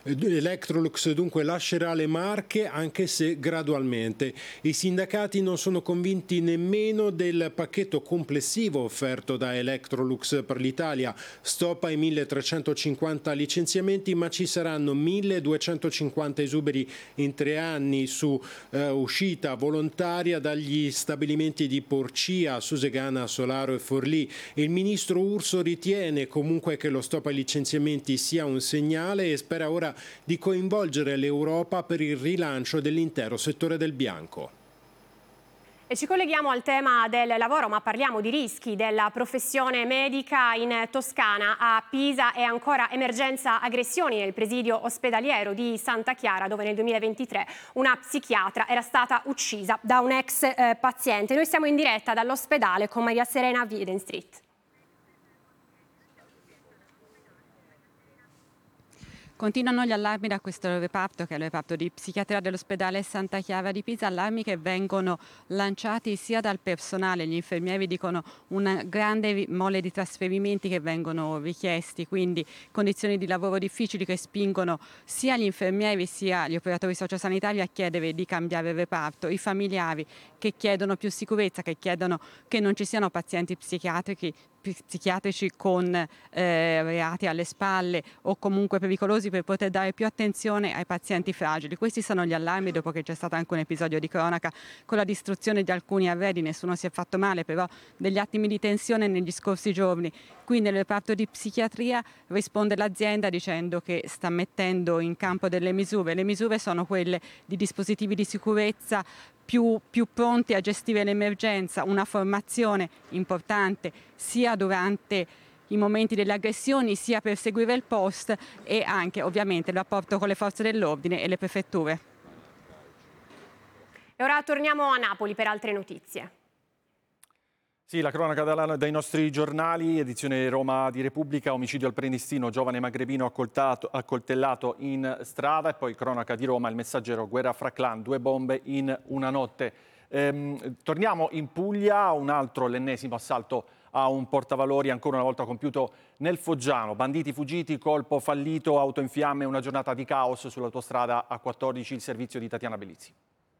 Electrolux dunque lascerà le Marche, anche se gradualmente. I sindacati non sono convinti nemmeno del pacchetto complessivo offerto da Electrolux per l'Italia. Stop ai 1350 licenziamenti, ma ci saranno 1250 esuberi in 3 anni su uscita volontaria dagli stabilimenti di Porcia, Susegana, Solaro e Forlì. Il ministro Urso ritiene comunque che lo stop ai licenziamenti sia un segnale e spera ora di coinvolgere l'Europa per il rilancio dell'intero settore del bianco. E ci colleghiamo al tema del lavoro, ma parliamo di rischi della professione medica in Toscana. A Pisa è ancora emergenza aggressioni nel presidio ospedaliero di Santa Chiara, dove nel 2023 una psichiatra era stata uccisa da un ex paziente. Noi siamo in diretta dall'ospedale con Maria Serena Viden Street. Continuano gli allarmi da questo reparto, che è il reparto di psichiatria dell'ospedale Santa Chiara di Pisa, allarmi che vengono lanciati sia dal personale, gli infermieri dicono una grande mole di trasferimenti che vengono richiesti, quindi condizioni di lavoro difficili che spingono sia gli infermieri sia gli operatori sociosanitari a chiedere di cambiare il reparto, i familiari che chiedono più sicurezza, che chiedono che non ci siano pazienti psichiatrici con reati alle spalle o comunque pericolosi, per poter dare più attenzione ai pazienti fragili. Questi sono gli allarmi dopo che c'è stato anche un episodio di cronaca con la distruzione di alcuni arredi, nessuno si è fatto male, però degli attimi di tensione negli scorsi giorni. Qui nel reparto di psichiatria risponde l'azienda dicendo che sta mettendo in campo delle misure. Le misure sono quelle di dispositivi di sicurezza più pronti a gestire l'emergenza, una formazione importante sia durante i momenti delle aggressioni sia per seguire il post e anche ovviamente il rapporto con le forze dell'ordine e le prefetture. E ora torniamo a Napoli per altre notizie. Sì, la cronaca dai nostri giornali, edizione Roma di Repubblica, omicidio al Prenestino, giovane magrebino accoltellato in strada, e poi cronaca di Roma, il Messaggero, guerra fra clan, 2 bombe in una notte. Torniamo in Puglia, l'ennesimo assalto a un portavalori ancora una volta compiuto nel Foggiano, banditi fuggiti, colpo fallito, auto in fiamme, una giornata di caos sull'autostrada A14, il servizio di Tatiana Bellizzi.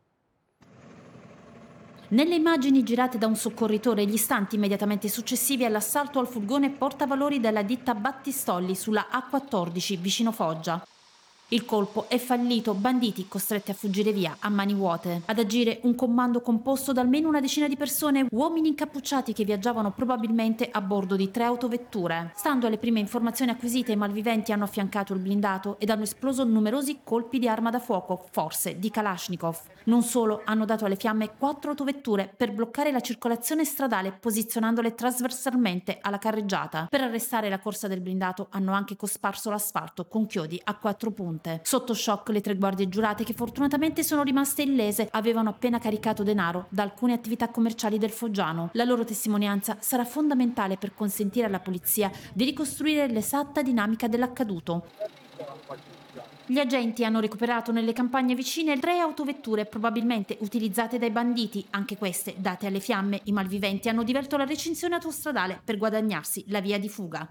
Nelle immagini girate da un soccorritore, gli istanti immediatamente successivi all'assalto al furgone portavalori della ditta Battistolli sulla A14 vicino Foggia. Il colpo è fallito, banditi costretti a fuggire via a mani vuote. Ad agire un comando composto da almeno una decina di persone, uomini incappucciati che viaggiavano probabilmente a bordo di 3 autovetture. Stando alle prime informazioni acquisite, i malviventi hanno affiancato il blindato ed hanno esploso numerosi colpi di arma da fuoco, forse di Kalashnikov. Non solo, hanno dato alle fiamme 4 autovetture per bloccare la circolazione stradale, posizionandole trasversalmente alla carreggiata. Per arrestare la corsa del blindato hanno anche cosparso l'asfalto con chiodi a 4 punte. Sotto shock le 3 guardie giurate, che fortunatamente sono rimaste illese, avevano appena caricato denaro da alcune attività commerciali del Foggiano. La loro testimonianza sarà fondamentale per consentire alla polizia di ricostruire l'esatta dinamica dell'accaduto. Gli agenti hanno recuperato nelle campagne vicine 3 autovetture probabilmente utilizzate dai banditi, anche queste date alle fiamme. I malviventi hanno divelto la recinzione autostradale per guadagnarsi la via di fuga.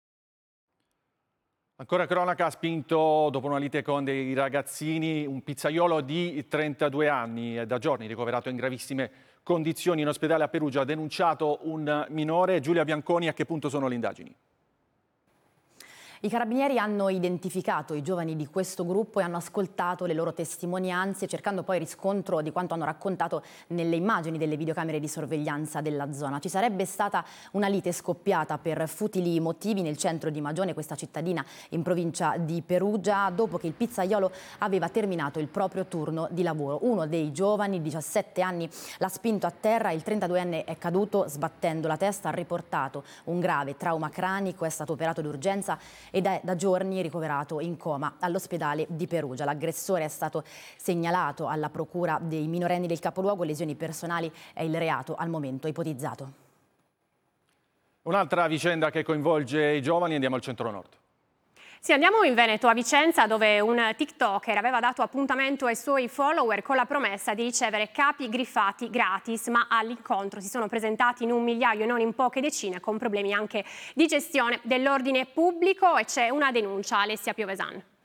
Ancora cronaca, ha spinto dopo una lite con dei ragazzini un pizzaiolo di 32 anni, è da giorni ricoverato in gravissime condizioni in ospedale a Perugia, ha denunciato un minore. Giulia Bianconi, a che punto sono le indagini? I carabinieri hanno identificato i giovani di questo gruppo e hanno ascoltato le loro testimonianze, cercando poi riscontro di quanto hanno raccontato nelle immagini delle videocamere di sorveglianza della zona. Ci sarebbe stata una lite scoppiata per futili motivi nel centro di Magione, questa cittadina in provincia di Perugia, dopo che il pizzaiolo aveva terminato il proprio turno di lavoro. Uno dei giovani, 17 anni, l'ha spinto a terra, il 32enne è caduto sbattendo la testa, ha riportato un grave trauma cranico, è stato operato d'urgenza ed è da giorni ricoverato in coma all'ospedale di Perugia. L'aggressore è stato segnalato alla procura dei minorenni del capoluogo, lesioni personali è il reato al momento ipotizzato. Un'altra vicenda che coinvolge i giovani, andiamo al centro-nord. Sì, andiamo in Veneto, a Vicenza, dove un TikToker aveva dato appuntamento ai suoi follower con la promessa di ricevere capi griffati gratis, ma all'incontro si sono presentati in 1 migliaio e non in poche decine, con problemi anche di gestione dell'ordine pubblico, e c'è una denuncia. Alessia Piovesan.